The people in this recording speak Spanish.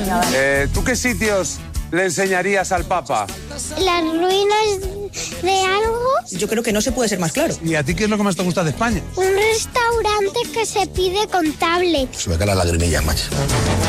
Venga, vale. ¿Tú qué sitios le enseñarías al Papa? Las ruinas de algo. Yo creo que no se puede ser más claro. ¿Y a ti qué es lo que más te gusta de España? Un restaurante que se pide con tablet. Se me caen las lagrimillas, macho.